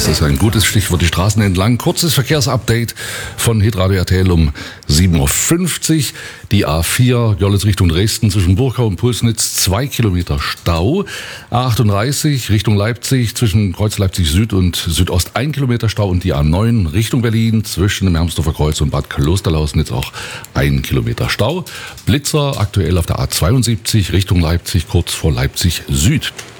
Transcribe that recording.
Das ist ein gutes Stichwort, die Straßen entlang. Kurzes Verkehrsupdate von Hitradio RTL um 7.50 Uhr. Die A4 Görlitz Richtung Dresden zwischen Burkau und Pulsnitz 2 Kilometer Stau. A38 Richtung Leipzig zwischen Kreuz Leipzig Süd und Südost 1 Kilometer Stau. Und die A9 Richtung Berlin zwischen dem Hermsdorfer Kreuz und Bad Klosterlausnitz auch 1 Kilometer Stau. Blitzer aktuell auf der A72 Richtung Leipzig kurz vor Leipzig Süd.